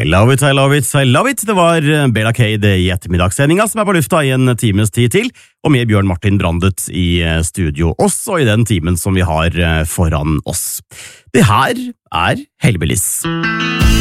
I love it, I love it, I love it. Det var Bela Cade I ettermiddagssendinga som på lufta I en times tid til, og med Bjørn Martin Brandet I studio, også I den timen som vi har foran oss. Det her Hellbillies.